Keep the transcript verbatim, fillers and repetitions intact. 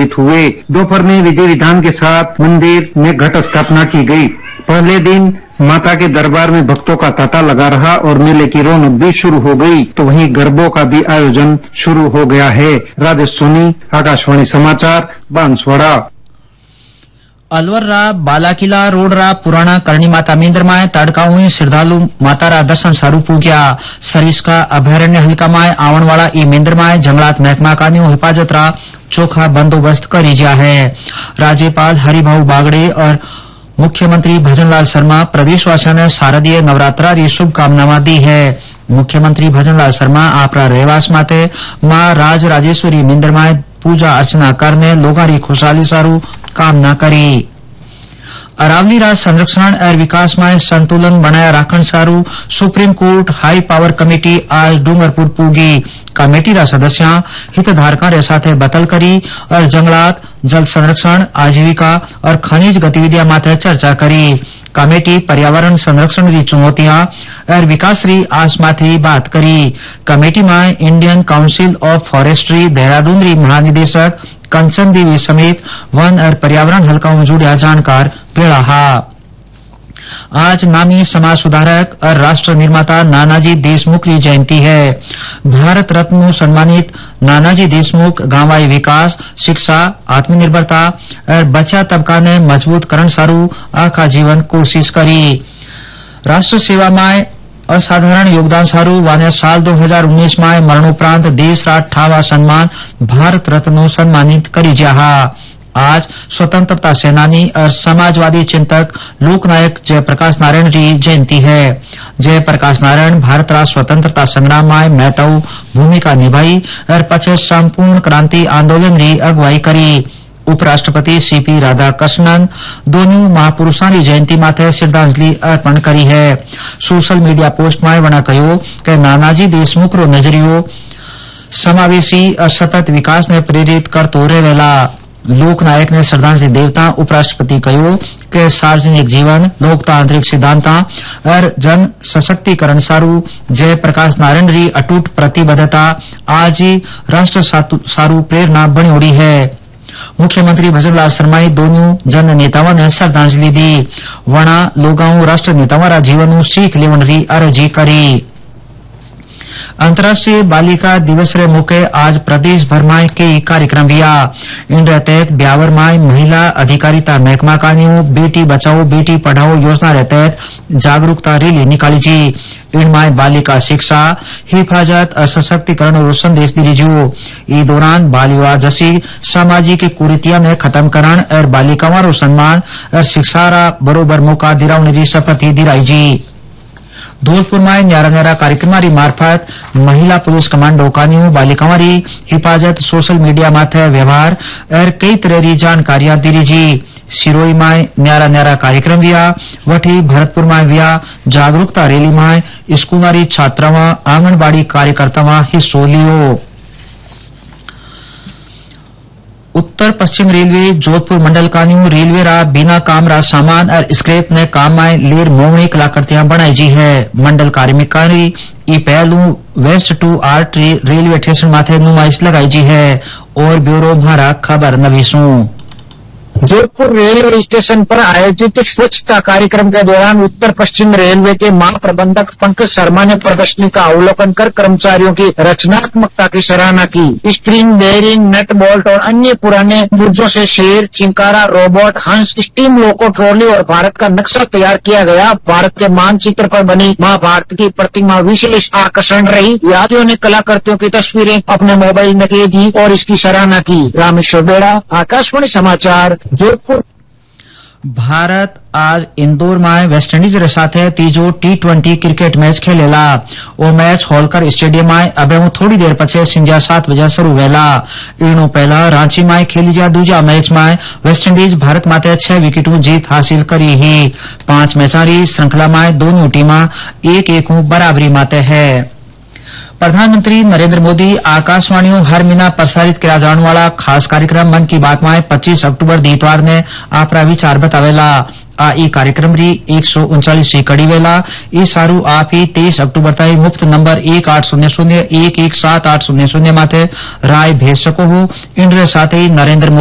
सम्मिलित हुए। दोपहर में विधि विधान के साथ मंदिर में घट स्थापना की गई। पहले दिन माता के दरबार में भक्तों का तांता लगा रहा और मेले की रौनक भी शुरू हो गई, तो वहीं गरबों का भी आयोजन शुरू हो गया है। राजेश सोनी, आकाशवाणी समाचार, बांसवाड़ा। अलवर रा बालाकिला रोड रा पुराना करणी माता मंदिर में तड़का हुई श्रद्धालु माता रा दर्शन सारू पूग्या। सरिस्का अभयारण्य हल्का में आवन वाला ई मंदिर में जंगलात महकमा का हिफाजत रा चोखा बंदोबस्त करी गया है। राज्यपाल हरिभाऊ बागड़े और मुख्यमंत्री भजनलाल शर्मा प्रदेशवासियों ने शारदीय नवरात्रा की शुभकामना दी है। मुख्यमंत्री भजनलाल शर्मा आपरा रहवास माते मां राज राजेश्वरी मंदिर में पूजा अर्चना करने लोगों की खुशहाली सारू कामना करी। अरावली राज संरक्षण और विकास में संतुलन बनाया राखण सारू supreme court high power committee आज डूंगरपुर पूगी। कमेटी रा सदस्य हितधारकों रे साथे बतल करी और जंगलात, जल संरक्षण, आजीविका और खनिज गतिविधियां माथे चर्चा करी। कमेटी पर्यावरण संरक्षण की चुनौतियां और विकास री आस माथे बात करी। कमेटी में Indian council of forestry Dehradun री महानिदेशक कंचन देवी समेत वन और पर्यावरण हल्का में जुड़िया जानकार भेड़ा। आज नामी समाज सुधारक और राष्ट्र निर्माता नानाजी देशमुख की जयंती है। भारत रत्न सम्मानित नानाजी देशमुख गांवाई विकास, शिक्षा, आत्मनिर्भरता और बच्चा तबका ने मजबूत करण सारू आखा जीवन कोशिश करी। राष्ट्र सेवा में असाधारण योगदान सारू वाने साल दो हजार उन्नीस में मरणोपरांत देश रा अठावा सम्मान भारत रत्न सम्मानित करी जा। आज स्वतंत्रता सेनानी और समाजवादी चिंतक लोकनायक जयप्रकाश नारायण की जयंती है। जयप्रकाश नारायण भारत रा स्वतंत्रता संग्राम में महत्व भूमिका निभाई और पछे संपूर्ण क्रांति आंदोलन की अगुवाई करी। उपराष्ट्रपति सीपी राधाकृष्णन दोनों महापुरुषों की जयंती माथे श्रद्धांजलि अर्पण करी है। सोशल मीडिया पोस्ट में वणा कहो कि नानाजी देशमुख रो नजरियो समावेशी और सतत विकास ने प्रेरित करतो रहेला। लोकनायक ने श्रद्धांजलि देवता उपराष्ट्रपति कहो कि सार्वजनिक जीवन, लोकतांत्रिक सिद्धांता और जन सशक्तिकरण सारू जयप्रकाश नारायण री अटूट प्रतिबद्धता आज ही राष्ट्र सारू प्रेरणा बनी उड़ी है। मुख्यमंत्री भजनलाल शर्मा दोनों जन नेताओं ने श्रद्धांजलि दी। वणा लोगाओं राष्ट्र नेताओं रा जीवन सीख लेवन री अर्जी करी। अंतर्राष्ट्रीय बालिका दिवस रे मौके आज प्रदेश भर में कई कार्यक्रम हुआ। इन तहत ब्यावर में महिला अधिकारिता महकमा का बेटी बचाओ बेटी पढ़ाओ योजना के तहत जागरूकता रैली निकाली जी। इनमें बालिका शिक्षा, हिफाजत और सशक्तिकरण और संदेश दी जो। इस दौरान बाल विवाह जैसी सामाजिक कुरीतियां ने खत्म करण और बालिकाओं रो सम्मान और शिक्षा रा बरोबर मौका दिलाने की शपथ दिलाई जी। धौलपुर में न्यारा न्यारा कार्यक्रम मार्फत महिला पुलिस कमांडो कानियों बालिकाओं री हिफाजत, सोशल मीडिया माथे व्यवहार और कई तरह की जानकारियां दी जी। सिरोही में न्यारा न्यारा कार्यक्रम हुआ। वठी भरतपुर में हुआ जागरूकता रैली में स्कूल छात्राओं, आंगनबाड़ी कार्यकर्ताओं हिस्सों लियो। उत्तर पश्चिम रेलवे जोधपुर मंडल कान्यू रेलवे रा बिना काम रा सामान और स्क्रैप ने काम में लेर मोवणी कलाकृतियां बनाई जी है। मंडल कार्मिकारी ई पहलू waste to art railway station माथे नुमाइश लगाई जी है। और ब्यूरो म्हारा खबर नवीसू। जोधपुर रेलवे स्टेशन पर आयोजित स्वच्छता कार्यक्रम के दौरान उत्तर पश्चिम रेलवे के महाप्रबंधक पंकज शर्मा ने प्रदर्शनी का अवलोकन कर कर्मचारियों की रचनात्मकता की सराहना की। स्प्रिंग, बेयरिंग, नट बोल्ट और अन्य पुराने पुर्जों से शेर, चिंकारा, रोबोट, हंस, स्टीम लोको, ट्रॉली और भारत का नक्शा तैयार किया गया। भारत के मानचित्र पर बनी माँ भारत की प्रतिमा विशेष आकर्षण रही। यात्रियों ने कलाकृतियों की तस्वीरें अपने मोबाइल में दी और इसकी सराहना की। रामेश्वर बेड़ा, आकाशवाणी समाचार, जोधपुर। भारत आज इंदौर में वेस्टइंडीज के साथ तीजो टी ट्वेंटी क्रिकेट मैच खेलेला। वो मैच होलकर स्टेडियम में अबे थोड़ी देर पछे संजा सात बजे शुरू वेला। इनो पहला रांची में खेली जा दूजा मैच में वेस्टइंडीज भारत माते छह विकेटों जीत हासिल करी ही। पांच मैचों की श्रृंखला में दोनों टीमां एक एक बराबरी माते है। प्रधानमंत्री नरेंद्र मोदी आकाशवाणी हर महीना प्रसारित किया जाने वाला खास कार्यक्रम मन की बात में पच्चीस अक्टूबर दीतवार ने आपरा विचार बतावेला। आ ई कार्यक्रम री एक सौ उनचालीसवीं कड़ी वेला। इस सारू आप ही तेईस अक्टूबर तक मुफ्त नंबर एक आठ शून्य शून्य एक एक सात आठ शून्य शून्य माथे राय भेज सको हो। इन साथ ही नरेंद्र